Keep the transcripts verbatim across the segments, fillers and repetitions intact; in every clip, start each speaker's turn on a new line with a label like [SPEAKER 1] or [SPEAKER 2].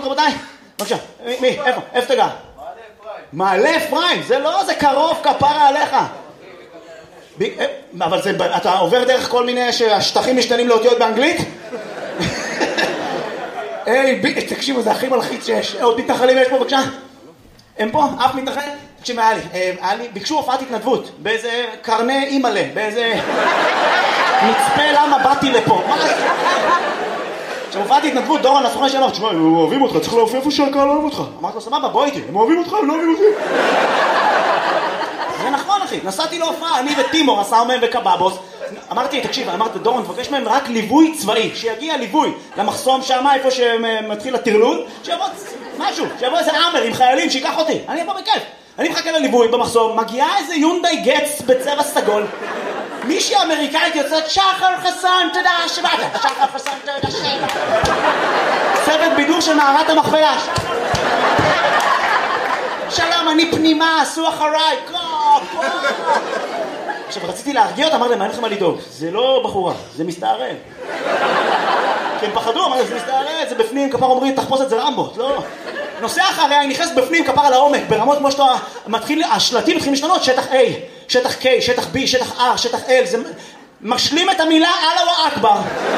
[SPEAKER 1] רבותיי? בבקשה, מי? איפה? איפה תגע? מעלה אפרים, זה לא, זה קרוב כפרה עליך. אבל אתה עובר דרך כל מיני שהשטחים משתנים לאותיות באנגלית? היי, תקשיבו, זה הכי מלחיץ שיש. עוד מתנחלים יש פה, בבקשה? הם פה? אף מתנחל? תקשיב, היה לי, היה לי, ביקשו הופעת התנדבות, באיזה קרני אימאלה, באיזה מצפה למה באתי לפה. מה זה? כשהופעת התנדבות, דורון הסוכן שאמר, תשמע, הם אוהבים אותך, צריך להופיע איפה שהקהל אוהב אותך. אמרתי לו, סבבה, בוא איתי, הם אוהבים אותך, הם לא אוהבים אותי. זה נכון, אחי, נסעתי להופעה, אני וטימור, עשה מהם וקבבוס. אמרתי, תקשיב, אמרתי, דורון, תבקש מהם רק ליווי צבאי, שיגיע ליווי למחסום שם, איפה שמתחיל הטרלול, שיבוא משהו, שיבוא איזה עמר עם חיילים, שיקח אותי, אני אבוא בכיף. אני מחכה לליווי במחסום, מגיעה איזה יונדאי גץ בצבע סגול, מישהי אמריקאית יוצאת, שחר חסון, תודה שבאת, שחר חסון, תודה שבאת. צוות בידור של מערת המכפלה. שלום, אני פנימה, עשו אחריי, קו, עכשיו, רציתי להרגיע אותה, אמר להם, אין לכם מה לדאוג, זה לא בחורה, זה מסתערל. כי הם פחדו, אמר, זה מסתערל, זה בפנים, כפר אומרים, תחפוש את זה רמבו, לא. נוסע אחריה, היא נכנסת בפנים, כפר על העומק, ברמות כמו שאתה מתחיל, השלטים מתחילים להשתנות, שטח A, שטח K, שטח B, שטח R, שטח L, זה משלים את המילה אללה אכבר.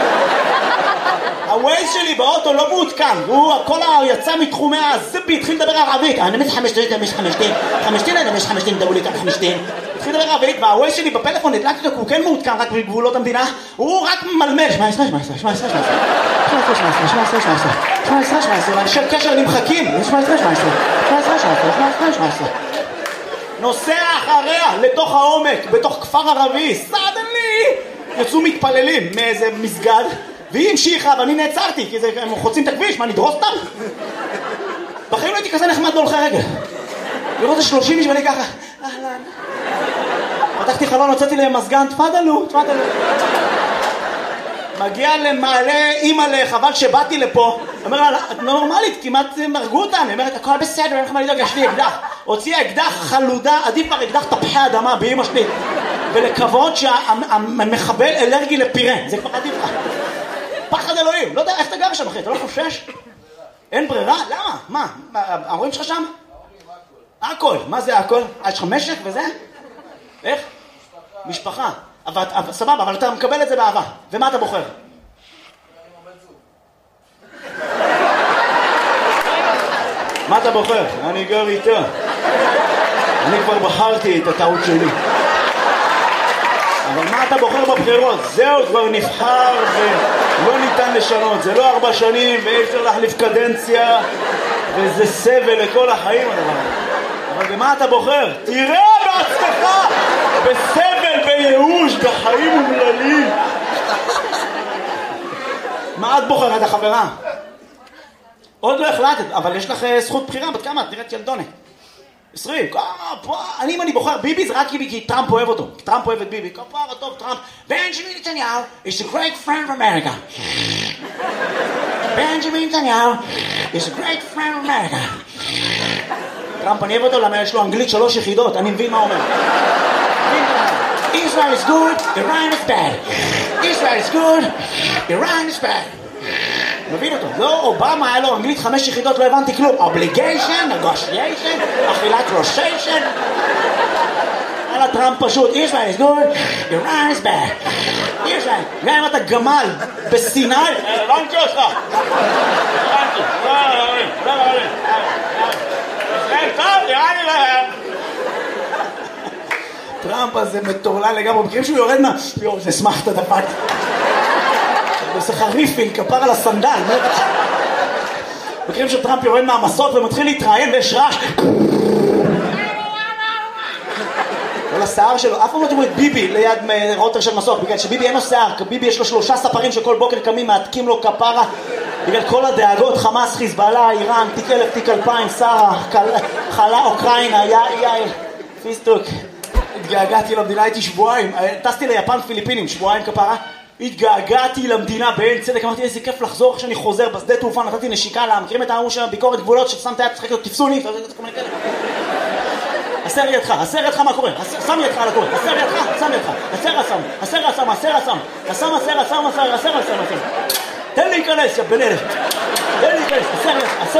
[SPEAKER 1] הווייז שלי באוטו לא מעודכן, הוא הכל יצא מתחומי הזבי, התחיל לדבר ערבית, אני מש חמשתין, אני מש חמשתין, חמשתין, אני מש חמשתין, דאו לי כמה חמשתין. התחיל לדבר ערבית, והווייז שלי בפלאפון נדלקתי אותו, הוא כן מעודכן רק בגבולות המדינה, הוא רק מלמל, שמע עשרה, שמע עשרה, שמע עשרה, שמע עשרה, שמע עשרה, שמע עשרה, שמע עשרה, שמע עשרה, שמע עשרה, אנשי קשר נמחקים, שמע עשרה, שמע עשרה, שמע עשרה, שמע עשרה, שמע עשרה, שמע עשרה. נוסע אחריה לתוך העומק, בתוך כפר ערבי, סדנלי, יצאו מתפללים מאיזה מסגד, והיא המשיכה, ואני נעצרתי, כי הם חוצים את הכביש, מה, נדרוס אותם? בחיים לא הייתי כזה נחמד בהולכי רגל. לראות את שלושים איש ואני ככה, אהלן. פתחתי חלון, הוצאתי להם מזגן, תפדלו, תפדלו. מגיע למעלה אימא'לה, חבל שבאתי לפה. אומר לה, את נורמלית, כמעט הרגו אותם. היא אומרת, הכל בסדר, אין לך מה לדאוג, יש לי אקדח. הוציאה אקדח חלודה, עדיף כבר אקדח תפוחי אדמה באמא שלי. ולקוות שהמחבל אלרגי לפירה, זה כבר עדיף לך. פחד אלוהים, לא יודע איך אתה גר שם אחי, אתה לא חושש? אין ברירה? למה? מה? ההורים שלך שם? הכל, מה זה הכל? יש לך משק וזה? איך? משפחה. סבבה, אבל אתה מקבל את זה באהבה. ומה אתה בוחר? מה אתה בוחר? אני גר איתה. אני כבר בחרתי את הטעות שלי. אבל מה אתה בוחר בבחירות? זהו, כבר נבחר ולא ניתן לשנות. זה לא ארבע שנים ואי אפשר להחליף קדנציה וזה סבל לכל החיים הדבר. אבל במה אתה בוחר? תראה בעצמך! בסבל, בייאוש, בחיים ומללים. מה את בוחרת, החברה? עוד לא החלטת, אבל יש לך זכות בחירה. בת כמה? את נראית ילדונת. עשרים, אני אם אני בוחר ביבי זה רק כי טראמפ אוהב אותו, כי טראמפ אוהב את ביבי, כפרה טוב טראמפ. בנג'מין נתניהו is a great friend of America. בנג'מין נתניהו is a great friend of America. טראמפ אני אוהב אותו למה יש לו אנגלית שלוש יחידות, אני מבין מה אומר. Israel is good, Iran is bad. Israel is good, Iran is bad. מבין אותו, לא, אובמה היה לו אנגלית חמש יחידות, לא הבנתי כלום. obligation, negotiation, אכילת רושיישן. על הטראמפ פשוט, Israel is good, Iran is bad. Israel, גם אם אתה גמל בסיני, הבנתי אותך. הבנתי, לא, לא, לא, לא, לא. ישראל טוב, נראה לי להם. טראמפ הזה מטורלל לגמרי, מכירים שהוא יורד מה? יור, זה שמח את הדפת. עושה לך ריפינג, כפר על הסנדל. מכירים שטראמפ יורד מהמסות ומתחיל להתראיין ויש רעש. כל השיער שלו, אף פעם לא תראו את ביבי ליד רוטר של מסוק, בגלל שביבי אין לו שיער, ביבי יש לו שלושה ספרים שכל בוקר קמים, מעתקים לו כפרה, בגלל כל הדאגות, חמאס, חיזבאללה, איראן, תיק אלף, תיק אלפיים, שרה, חלה, אוקראינה, יאי, פיסטוק. התגעגעתי למדינה, הייתי שבועיים, טסתי ליפן פיליפינים, שבועיים כפרה, התגעגעתי למדינה בעין צדק, אמרתי איזה כיף לחזור כשאני חוזר בשדה תעופה, נתתי נשיקה לה, מכירים את העמוש של ביקורת גבולות ששם את היד, תשחק לו, תפסוני, הסר ידך, הסר ידך מה קורה, שם ידך על הקורא, הסר ידך, שם ידך, הסר הסם, הסר הסם, הסר הסם, הסם הסר הסם, הסר הסם, הסר הסם, תן לי להיכנס, יא בן אלף, תן לי להיכנס, הסר ידך,